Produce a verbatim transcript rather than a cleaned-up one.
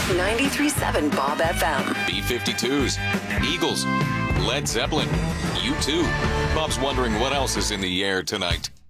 ninety-three point seven Bob F M. B fifty-twos, Eagles, Led Zeppelin, U two. Bob's wondering what else is in the air tonight.